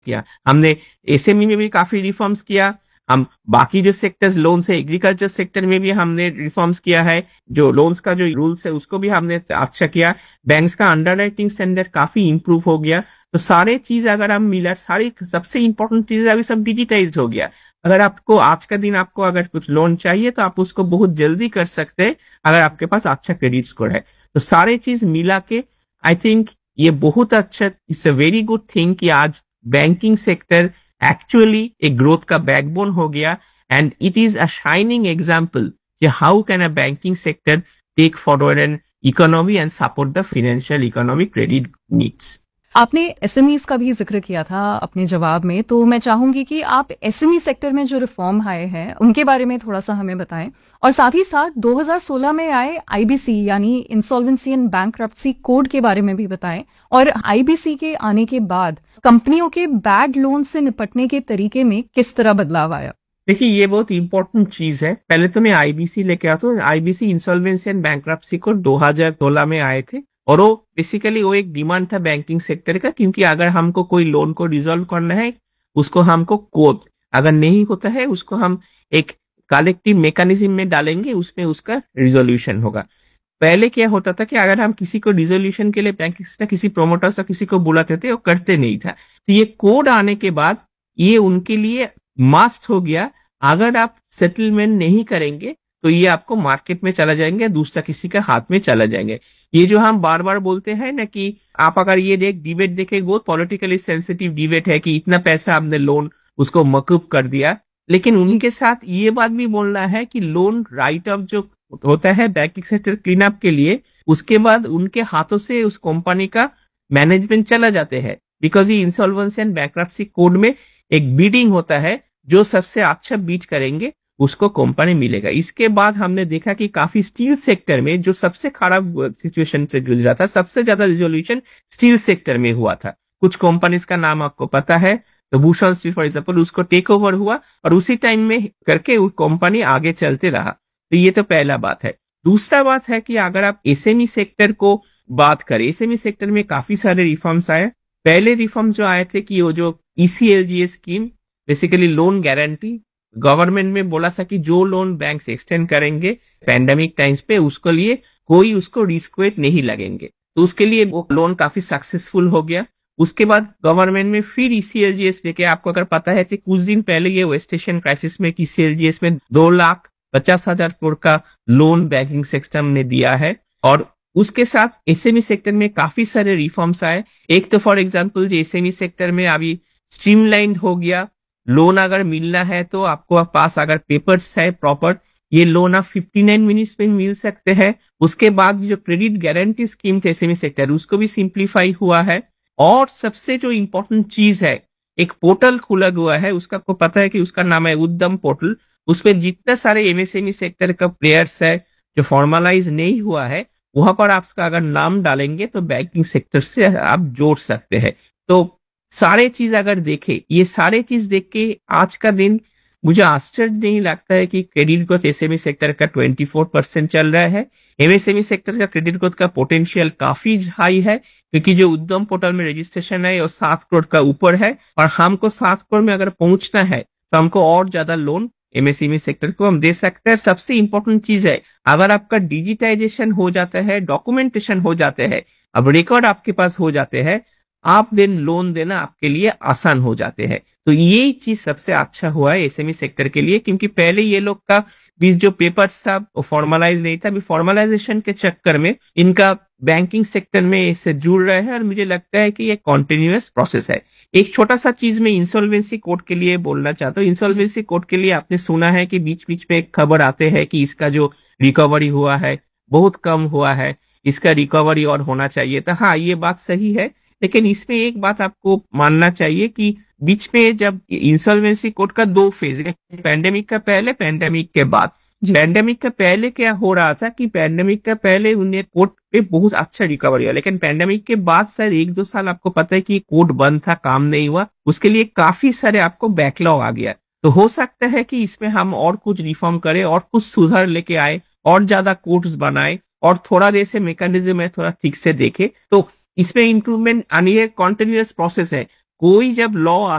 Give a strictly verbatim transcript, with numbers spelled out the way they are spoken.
किया हमने, एसएमई में भी काफी रिफॉर्म्स किया, हम बाकी जो सेक्टर्स लोन से एग्रीकल्चर सेक्टर में भी हमने रिफॉर्म्स किया है, जो लोन्स का जो रूल्स है उसको भी हमने अच्छा किया, बैंक्स का अंडरराइटिंग स्टैंडर्ड काफी इंप्रूव हो गया। तो सारे चीज अगर हम मिला, सारी सबसे इंपॉर्टेंट चीज अभी सब डिजिटाइज्ड हो गया। अगर आपको आज का दिन आपको अगर कुछ लोन चाहिए तो आप उसको बहुत जल्दी कर सकते हैं अगर आपके पास अच्छा क्रेडिट स्कोर है। तो सारे चीज मिला के आई थिंक ये बहुत अच्छा, it's a very good thing कि आज बैंकिंग सेक्टर एक्चुअली एक ग्रोथ का बैकबोन हो गया, and it is a shining example कि how can a banking sector take forward an economy and support the financial economy credit needs. आपने SMEs का भी जिक्र किया था अपने जवाब में, तो मैं चाहूंगी कि आप एसएमई सेक्टर में जो रिफॉर्म आए हैं उनके बारे में थोड़ा सा हमें बताएं, और साथ ही साथ दो हज़ार सोलह में आए आईबीसी यानी इंसॉल्वेंसी एंड बैंक्रप्सी कोड के बारे में भी बताएं, और आईबीसी के आने के बाद कंपनियों के बैड लोन से निपटने के तरीके में किस तरह बदलाव आया। देखिए ये बहुत इंपॉर्टेंट चीज है। पहले तो मैं आईबीसी लेके आता हूँ। IBC insolvency and bankruptcy code दो हज़ार सोलह में आए थे, और वो बेसिकली वो एक डिमांड था बैंकिंग सेक्टर का, क्योंकि अगर हमको कोई लोन को रिजॉल्व करना है उसको हमको कोड, अगर नहीं होता है उसको हम एक कलेक्टिव मैकेनिज्म में डालेंगे, उसमें उसका रिजोल्यूशन होगा। पहले क्या होता था कि अगर हम किसी को रिजोल्यूशन के लिए बैंक से किसी प्रोमोटर से किसी को बुलाते थे, वो करते नहीं था। तो ये कोड आने के बाद ये उनके लिए मस्ट हो गया, अगर आप सेटलमेंट नहीं करेंगे तो ये आपको मार्केट में चला जाएंगे, दूसरा किसी का हाथ में चला जाएंगे। ये जो हम बार बार बोलते हैं ना कि आप अगर ये देख डिबेट देखे, बहुत पॉलिटिकली सेंसिटिव डिबेट है कि इतना पैसा आपने लोन उसको मकूब कर दिया, लेकिन उनके साथ ये बात भी बोलना है कि लोन राइट ऑफ जो होता है बैंकिंग सेक्टर क्लीन अप के लिए, उसके बाद उनके हाथों से उस कंपनी का मैनेजमेंट चला जाते हैं, बिकॉज ये इंसॉल्वेंसी एंड बैंक्रप्सी कोड में एक बीडिंग होता है, जो सबसे अच्छा बीट करेंगे उसको कंपनी मिलेगा। इसके बाद हमने देखा कि काफी स्टील सेक्टर में जो सबसे खराब सिचुएशन से गुजरा था, सबसे ज्यादा रिजोल्यूशन स्टील सेक्टर में हुआ था। कुछ कंपनीज का नाम आपको पता है, तो भूषण स्टील फॉर एग्जाम्पल, उसको टेक ओवर हुआ और उसी टाइम में करके वो कंपनी आगे चलते रहा। तो ये तो पहला बात है। दूसरा बात है कि अगर आप एसएमई सेक्टर को बात करें, एसएमई सेक्टर में काफी सारे रिफॉर्म्स आए। पहले रिफॉर्म जो आए थे कि वो जो ईसीएलजीएस scheme, basically loan guarantee, government में बोला था कि जो लोन बैंक से एक्सटेंड करेंगे पैंडेमिक टाइम्स पे, उसके लिए कोई उसको रिस्क वेट नहीं लगेंगे, तो उसके लिए वो लोन काफी सक्सेसफुल हो गया। उसके बाद गवर्नमेंट में फिर ईसीएलजीएस लेके, आपको अगर पता है कि कुछ दिन पहले ये वेस्ट एशियन क्राइसिस में ईसीएलजीएस में दो लाख पचास हजार करोड़ का लोन बैंकिंग सिस्टम ने दिया है, और उसके साथ एसएमई सेक्टर में काफी सारे रिफॉर्म्स आए। एक तो फॉर एग्जांपल जो एसएमई सेक्टर में अभी स्ट्रीमलाइंड हो गया, लोन अगर मिलना है तो आपको पास अगर पेपर्स है प्रॉपर, ये लोन आप उनसठ मिनट्स में मिल सकते हैं। उसके बाद जो क्रेडिट गारंटी स्कीम थे एसएमई सेक्टर, उसको भी सिंप्लीफाई हुआ है। और सबसे जो इंपॉर्टेंट चीज है, एक पोर्टल खुला हुआ है, उसका आपको पता है कि उसका नाम है उद्यम पोर्टल। उसमें जितने सारे एमएसएमई सेक्टर का प्लेयर्स है जो फॉर्मलाइज नहीं हुआ है, वहां पर आपका अगर नाम डालेंगे तो बैंकिंग सेक्टर से आप जोड़ सकते हैं। तो सारे चीज अगर देखे, ये सारे चीज देख के आज का दिन मुझे आश्चर्य नहीं लगता है कि क्रेडिट ग्रोथ एसएमई सेक्टर का चौबीस परसेंट चल रहा है। एमएसएमई सेक्टर का क्रेडिट ग्रोथ का पोटेंशियल काफी हाई है, क्योंकि जो उद्यम पोर्टल में रजिस्ट्रेशन है वो सात करोड़ का ऊपर है, और हमको सात करोड़ में अगर पहुंचना है तो हमको और ज्यादा लोन एमएसएमई सेक्टर को हम दे सकते हैं। सबसे इंपॉर्टेंट चीज है, अगर आपका डिजिटाइजेशन हो जाता है, डॉक्यूमेंटेशन हो जाते हैं, अब रिकॉर्ड आपके पास हो जाते हैं, आप दिन लोन देना आपके लिए आसान हो जाते हैं। तो ये चीज सबसे अच्छा हुआ है एसएमई सेक्टर के लिए, क्योंकि पहले ये लोग का बीच जो पेपर्स था वो फॉर्मलाइज नहीं था। अभी फॉर्मलाइजेशन के चक्कर में इनका बैंकिंग सेक्टर में इससे जुड़ रहे हैं, और मुझे लगता है कि ये कॉन्टिन्यूअस प्रोसेस है। एक छोटा सा चीज में इंसॉल्वेंसी कोड के लिए बोलना चाहता हूँ। इंसॉल्वेंसी कोड के लिए आपने सुना है कि बीच बीच में एक खबर आते हैं कि इसका जो रिकवरी हुआ है बहुत कम हुआ है, इसका रिकवरी और होना चाहिए था। हाँ, ये बात सही है, लेकिन इसमें एक बात आपको मानना चाहिए कि बीच में जब इंसॉल्वेंसी कोड का दो फेज है, पैंडेमिक का पहले, पैंडेमिक के बाद। पैंडेमिक का पहले क्या हो रहा था कि पैंडेमिक का पहले उन्हें कोड पे बहुत अच्छा रिकवरी हुआ, लेकिन पैंडेमिक के बाद शायद एक दो साल आपको पता है कि कोड बंद था, काम नहीं हुआ, उसके लिए काफी सारे आपको बैकलॉग आ गया। तो हो सकता है कि इसमें हम और कुछ रिफॉर्म करें और कुछ सुधार लेके आए और ज्यादा कोड्स बनाए और थोड़ा देर से मैकेनिज्म है थोड़ा ठीक से देखे, तो इसमें इंप्रूवमेंट आनी है। कॉन्टिन्यूअस प्रोसेस है, कोई जब लॉ